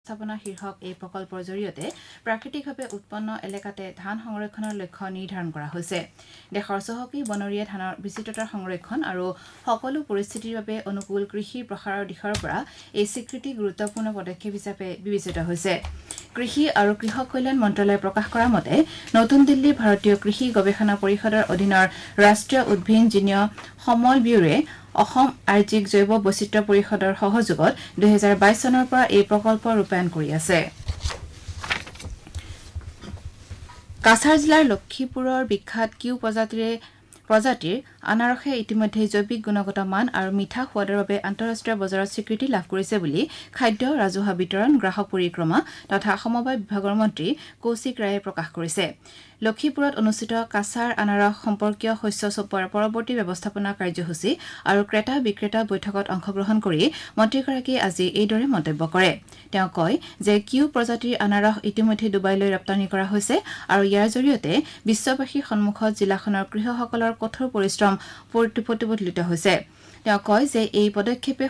স্থাপনা শীৰ্ষক এই প্ৰকল্পৰ জৰিয়তে প্ৰাকৃতিকভাৱে উৎপন্ন এলেকাতে ধান সংৰক্ষণৰ লক্ষ্য নিৰ্ধাৰণ কৰা হৈছে দেশৰ চহকী বনৰীয়া ধানৰ বিচিত্ৰতাৰ সংৰক্ষণ আৰু সকলো পৰিস্থিতিৰ বাবে অনুকূল কৃষিৰ প্ৰসাৰৰ দিশৰ পৰা এই স্বীকৃতি গুৰুত্বপূৰ্ণ পদক্ষেপ হিচাপে বিবেচিত হৈছে কৃষি আৰু কৃষক কল্যাণ মন্ত্ৰালয়ে প্ৰকাশ কৰা মতে নতুন দিল্লীৰ ভাৰতীয় কৃষি গৱেষণা পৰিষদৰ অধীনৰ ৰাষ্ট্ৰীয় উদ্ভিদজীয় সমল ব্যুৰোৱে অসম আৰ্জিক জৈৱ বৈচিত্ৰ্য পৰিষদৰ সহযোগত 2022 চনৰ পৰা এই প্ৰকল্প ৰূপায়ণ কৰি আছে কাছাৰ জিলাৰ লক্ষীপুৰৰ বিখ্যাত কিউ প্ৰজাতিৰ আনাৰসে ইতিমধ্যে জৈৱিক গুণগত মান আৰু মিঠা সোৱাদৰ বাবে আন্তঃৰাষ্ট্ৰীয় বজাৰত স্বীকৃতি লাভ কৰিছে বুলি খাদ্য ৰাজহুৱা বিতৰণ গ্ৰাহক পৰিক্ৰমা তথা সমবায় বিভাগৰ মন্ত্ৰী কৌশিক ৰায়ে প্ৰকাশ কৰিছে লক্ষীপুৰত অনুষ্ঠিত কাছাৰ আনাৰস সম্পৰ্কীয় শস্য চপোৱাৰ পৰৱৰ্তী ব্যৱস্থাপনা কাৰ্যসূচী আৰু ক্ৰেতা বিক্ৰেতা বৈঠকত অংশগ্ৰহণ কৰি মন্ত্ৰীগৰাকীয়ে আজি এইদৰে মন্তব্য কৰে তেওঁ কয় যে কিউ প্ৰজাতিৰ আনাৰস ইতিমধ্যে ডুবাইলৈ ৰপ্তানি কৰা হৈছে আৰু ইয়াৰ জৰিয়তে বিশ্ববাসীৰ সন্মুখত জিলাখনৰ কৃষকসকলৰ কঠোৰ পৰিশ্ৰম প্ৰতিফলিত হৈছে তেওঁ কয় যে এই পদক্ষেপে